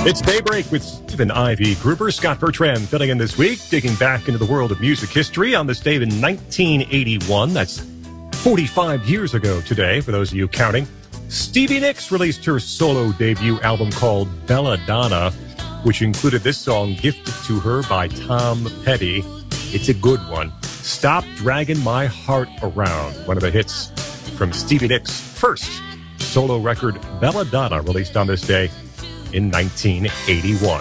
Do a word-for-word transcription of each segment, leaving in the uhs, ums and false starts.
It's Daybreak with Stephen Ivy Gruber. Scott Bertram filling in this week, digging back into the world of music history on this day in nineteen eighty-one. That's forty-five years ago today, for those of you counting. Stevie Nicks released her solo debut album called Belladonna, which included this song gifted to her by Tom Petty. It's a good one. Stop Dragging My Heart Around, one of the hits from Stevie Nicks' first solo record, Belladonna, released on this day in nineteen eighty-one.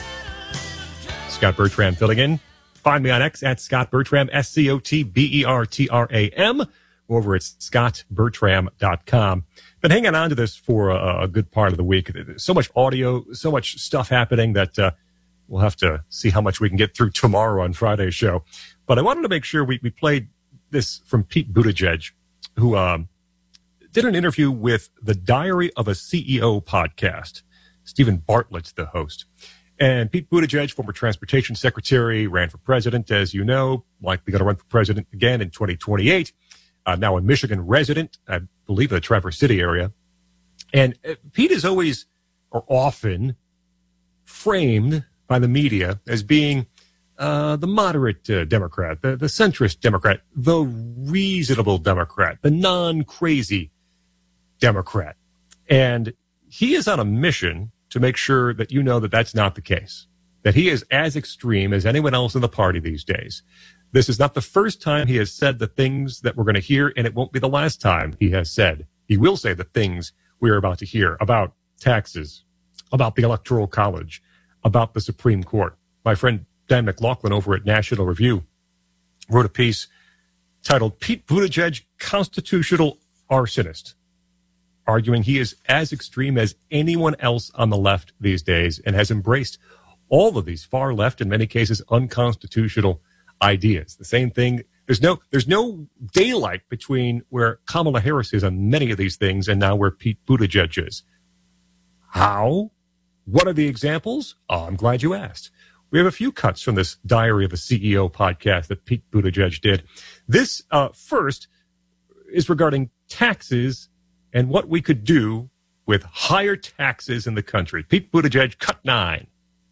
Scott Bertram filling in. Find me on X at Scott Bertram, S C O T B E R T R A M. Over at scott bertram dot com. Been hanging on to this for a, a good part of the week. There's so much audio, so much stuff happening that uh, we'll have to see how much we can get through tomorrow on Friday's show. But I wanted to make sure we, we played this from Pete Buttigieg, who um, did an interview with the Diary of a C E O podcast. Stephen Bartlett's the host. And Pete Buttigieg, former transportation secretary, ran for president, as you know, likely going to run for president again in twenty twenty-eight. Uh, now a Michigan resident, I believe in the Traverse City area. And uh, Pete is always, or often, framed by the media as being uh, the moderate uh, Democrat, the, the centrist Democrat, the reasonable Democrat, the non-crazy Democrat. And he is on a mission to make sure that you know that that's not the case, that he is as extreme as anyone else in the party these days. This is not the first time he has said the things that we're going to hear, and it won't be the last time he has said. He will say the things we're about to hear about taxes, about the Electoral College, about the Supreme Court. My friend Dan McLaughlin over at National Review wrote a piece titled Pete Buttigieg, Constitutional Arsonist, arguing he is as extreme as anyone else on the left these days and has embraced all of these far left, in many cases, unconstitutional ideas. The same thing. There's no, there's no daylight between where Kamala Harris is on many of these things and now where Pete Buttigieg is. How? What are the examples? Oh, I'm glad you asked. We have a few cuts from this Diary of a C E O podcast that Pete Buttigieg did. This, uh, first is regarding taxes and what we could do with higher taxes in the country. Pete Buttigieg, cut nine.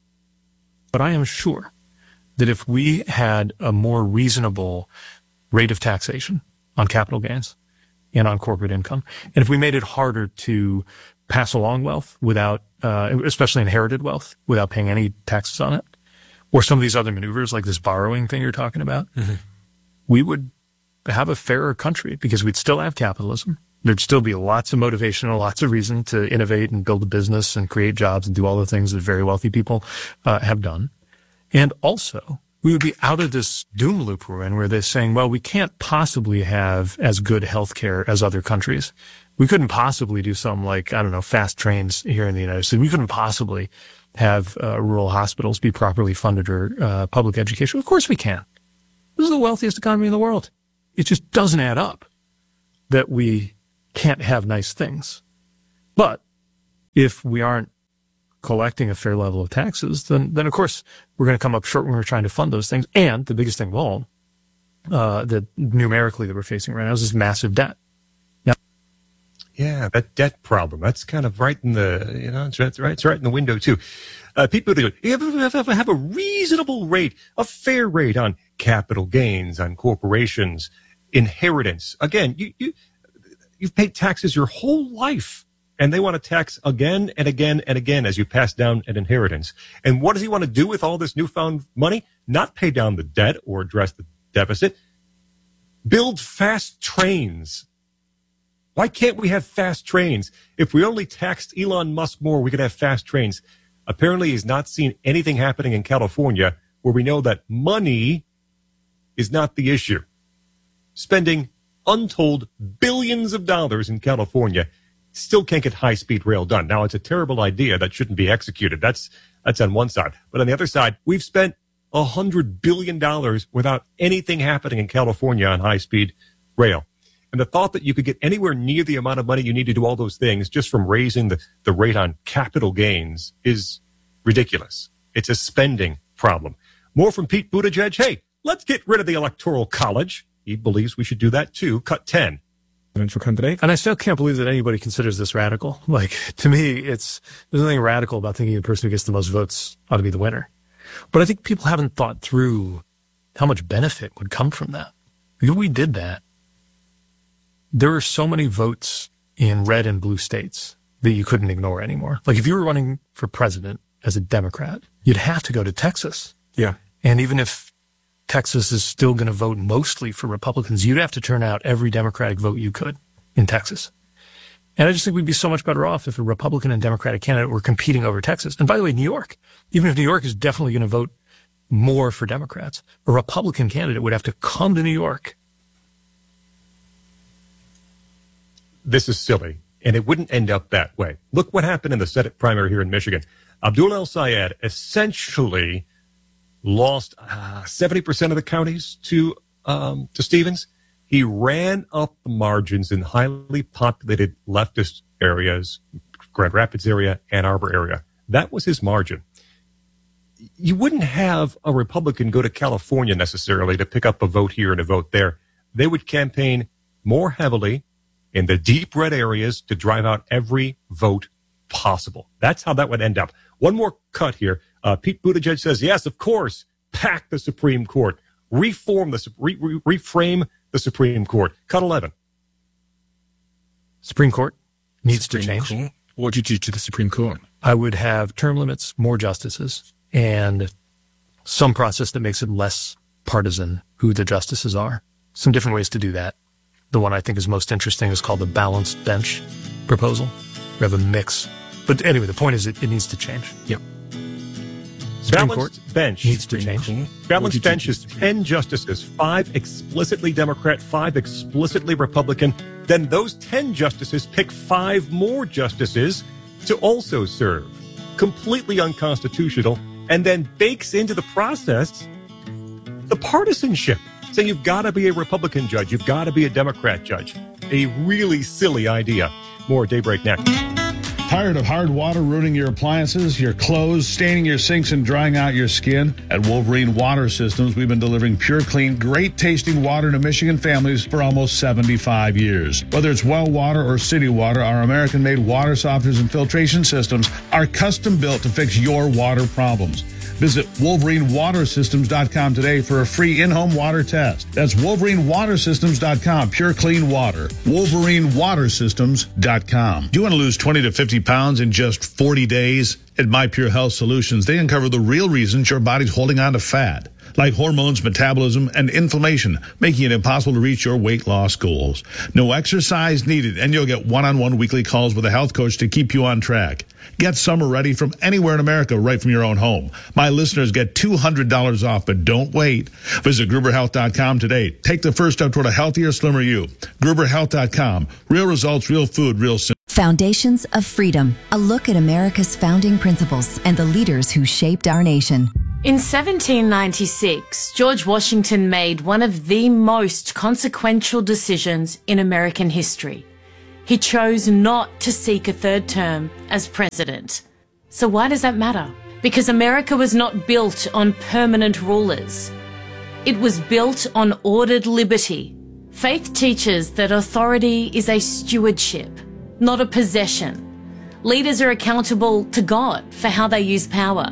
But I am sure that if we had a more reasonable rate of taxation on capital gains and on corporate income, and if we made it harder to pass along wealth without, uh, especially inherited wealth, without paying any taxes on it, or some of these other maneuvers like this borrowing thing you're talking about, mm-hmm. we would have a fairer country because we'd still have capitalism. There'd still be lots of motivation and lots of reason to innovate and build a business and create jobs and do all the things that very wealthy people uh, have done. And also, we would be out of this doom loop we're in where they're saying, well, we can't possibly have as good health care as other countries. We couldn't possibly do something like, I don't know, fast trains here in the United States. We couldn't possibly have uh, rural hospitals be properly funded or uh, public education. Of course we can. This is the wealthiest economy in the world. It just doesn't add up that we can't have nice things. But if we aren't collecting a fair level of taxes, then, then of course, we're going to come up short when we're trying to fund those things. And the biggest thing of all, uh, that numerically that we're facing right now is this massive debt. Now, yeah, that debt problem, that's kind of right in the, you know, it's right, it's right in the window too. Uh, people do you have, have, have a reasonable rate, a fair rate on capital gains, on corporations, inheritance. Again, you, you, you've paid taxes your whole life. And they want to tax again and again and again as you pass down an inheritance. And what does he want to do with all this newfound money? Not pay down the debt or address the deficit. Build fast trains. Why can't we have fast trains? If we only taxed Elon Musk more, we could have fast trains. Apparently, he's not seen anything happening in California where we know that money is not the issue. Spending untold billions of dollars in California still can't get high-speed rail done. Now, it's a terrible idea that shouldn't be executed. That's that's on one side. But on the other side, we've spent one hundred billion dollars without anything happening in California on high-speed rail. And the thought that you could get anywhere near the amount of money you need to do all those things just from raising the, the rate on capital gains is ridiculous. It's a spending problem. More from Pete Buttigieg. Hey, let's get rid of the Electoral College. He believes we should do that too. Cut ten. presidential candidate. And I still can't believe that anybody considers this radical. Like, to me, it's, there's nothing radical about thinking the person who gets the most votes ought to be the winner. But I think people haven't thought through how much benefit would come from that. If we did that, there are so many votes in red and blue states that you couldn't ignore anymore. Like, if you were running for president as a Democrat, you'd have to go to Texas. Yeah. And even if Texas is still going to vote mostly for Republicans, you'd have to turn out every Democratic vote you could in Texas. And I just think we'd be so much better off if a Republican and Democratic candidate were competing over Texas. And by the way, New York, even if New York is definitely going to vote more for Democrats, a Republican candidate would have to come to New York. This is silly, and it wouldn't end up that way. Look what happened in the Senate primary here in Michigan. Abdul El-Sayed essentially lost uh, seventy percent of the counties to um, to Stevens. He ran up the margins in highly populated leftist areas, Grand Rapids area, Ann Arbor area. That was his margin. You wouldn't have a Republican go to California necessarily to pick up a vote here and a vote there. They would campaign more heavily in the deep red areas to drive out every vote possible. That's how that would end up. One more cut here. Uh, Pete Buttigieg says, yes, of course, pack the Supreme Court. Reform the, re, re, reframe the Supreme Court. Cut eleven. Supreme Court needs Supreme to change. Court? What would you do to the Supreme Court? I would have term limits, more justices, and some process that makes it less partisan who the justices are. Some different ways to do that. The one I think is most interesting is called the balanced bench proposal. We have a mix. But anyway, the point is it, it needs to change. Yep. Supreme Balanced Court bench needs to change. Balanced bench is ten justices, five explicitly Democrat, five explicitly Republican. Then those ten justices pick five more justices to also serve. Completely unconstitutional, and then bakes into the process the partisanship. So you've got to be a Republican judge. You've got to be a Democrat judge. A really silly idea. More Daybreak next. Tired of hard water ruining your appliances, your clothes, staining your sinks, and drying out your skin? At Wolverine Water Systems, we've been delivering pure, clean, great-tasting water to Michigan families for almost seventy-five years. Whether it's well water or city water, our American-made water softeners and filtration systems are custom-built to fix your water problems. Visit Wolverine Water Systems dot com today for a free in-home water test. That's Wolverine Water Systems dot com. Pure, clean water. Wolverine Water Systems dot com. Do you want to lose twenty to fifty pounds in just forty days? At My Pure Health Solutions, they uncover the real reasons your body's holding on to fat, like hormones, metabolism, and inflammation, making it impossible to reach your weight loss goals. No exercise needed, and you'll get one-on-one weekly calls with a health coach to keep you on track. Get summer ready from anywhere in America right from your own home. My listeners get two hundred dollars off, but don't wait. Visit Gruber Health dot com today. Take the first step toward a healthier, slimmer you. Gruber Health dot com. Real results, real food, real simple. Foundations of Freedom. A look at America's founding principles and the leaders who shaped our nation. In seventeen ninety-six, George Washington made one of the most consequential decisions in American history. He chose not to seek a third term as president. So why does that matter? Because America was not built on permanent rulers. It was built on ordered liberty. Faith teaches that authority is a stewardship, not a possession. Leaders are accountable to God for how they use power.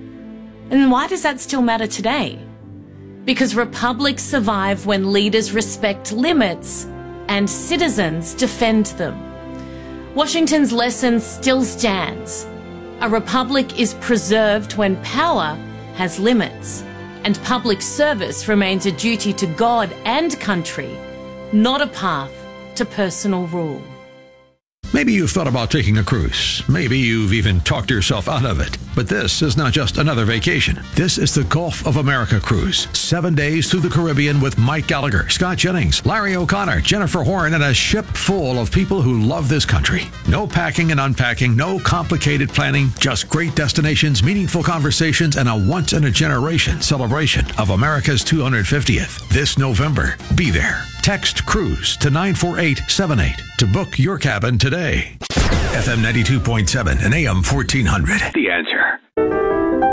And why does that still matter today? Because republics survive when leaders respect limits and citizens defend them. Washington's lesson still stands. A republic is preserved when power has limits, and public service remains a duty to God and country, not a path to personal rule. Maybe you've thought about taking a cruise. Maybe you've even talked yourself out of it. But this is not just another vacation. This is the Gulf of America cruise. Seven days through the Caribbean with Mike Gallagher, Scott Jennings, Larry O'Connor, Jennifer Horn, and a ship full of people who love this country. No packing and unpacking, no complicated planning, just great destinations, meaningful conversations, and a once-in-a-generation celebration of America's two hundred fiftieth. This November, be there. Text CRUISE to nine four eight seven eight to book your cabin today. F M ninety-two point seven and A M fourteen hundred. The Answer.